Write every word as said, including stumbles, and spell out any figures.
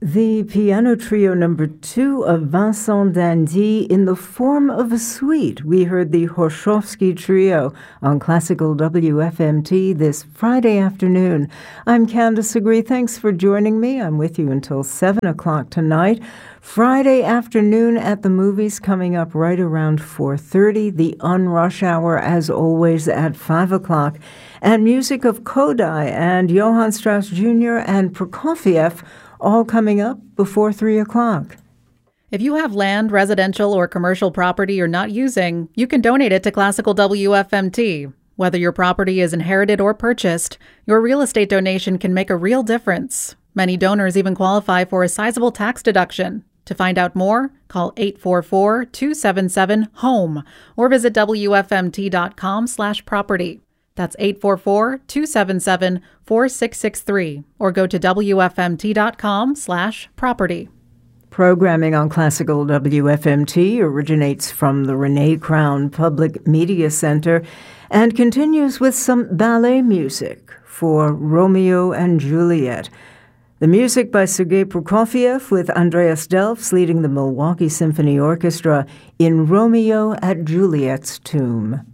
The piano trio number two of Vincent d'Indy in the form of a suite. We heard the Horshovsky Trio on Classical W F M T this Friday afternoon. I'm Candace Agree. Thanks for joining me. I'm with you until seven o'clock tonight. Friday afternoon at the movies coming up right around four thirty. The Unrush Hour, as always, at five o'clock. And music of Kodály and Johann Strauss Junior and Prokofiev all coming up before three o'clock. If you have land, residential, or commercial property you're not using, you can donate it to Classical W F M T. Whether your property is inherited or purchased, your real estate donation can make a real difference. Many donors even qualify for a sizable tax deduction. To find out more, call eight four four, two seven seven, HOME or visit W F M T dot com slash property. That's eight four four, two seven seven, four six six three or go to W F M T dot com slash property. Programming on Classical W F M T originates from the Renee Crown Public Media Center and continues with some ballet music for Romeo and Juliet. The music by Sergei Prokofiev with Andreas Delfs leading the Milwaukee Symphony Orchestra in Romeo at Juliet's Tomb.